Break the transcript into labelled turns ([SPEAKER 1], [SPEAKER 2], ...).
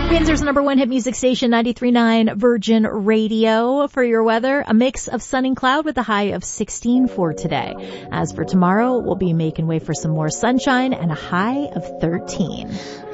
[SPEAKER 1] Windsor's number one hit music station, 93.9 Virgin Radio. For your weather, a mix of sun and cloud with a high of 16 for today. As for tomorrow, we'll be making way for some more sunshine and a high of 13.